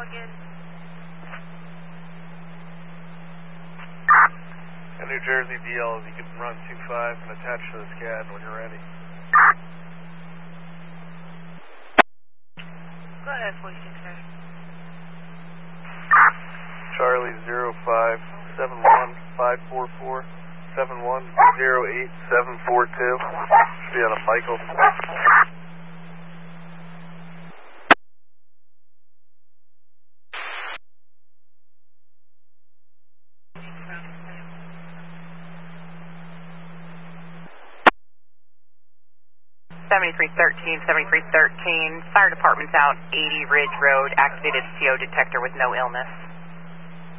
again? And New Jersey DL, you can run 25 and attach to the SCAD when you're ready. Go ahead, 46, sir. Charlie 0571544 7108742. Should be out of Michael. Fire department's out, 80 Ridge Road, activated CO detector with no illness.